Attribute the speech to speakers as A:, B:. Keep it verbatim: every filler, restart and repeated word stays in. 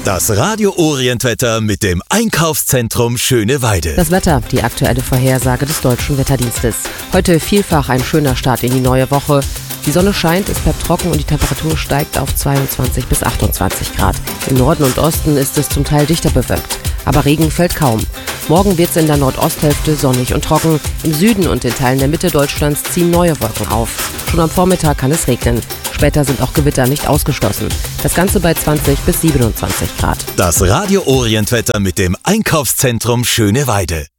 A: Das Radio Orientwetter mit dem Einkaufszentrum Schöneweide.
B: Das Wetter, die aktuelle Vorhersage des Deutschen Wetterdienstes. Heute vielfach ein schöner Start in die neue Woche. Die Sonne scheint, es bleibt trocken und die Temperatur steigt auf zweiundzwanzig bis achtundzwanzig Grad. Im Norden und Osten ist es zum Teil dichter bewölkt. Aber Regen fällt kaum. Morgen wird es in der Nordosthälfte sonnig und trocken. Im Süden und in Teilen der Mitte Deutschlands ziehen neue Wolken auf. Schon am Vormittag kann es regnen. Später sind auch Gewitter nicht ausgeschlossen. Das Ganze bei zwanzig bis siebenundzwanzig Grad.
A: Das Radio Orientwetter mit dem Einkaufszentrum Schöneweide.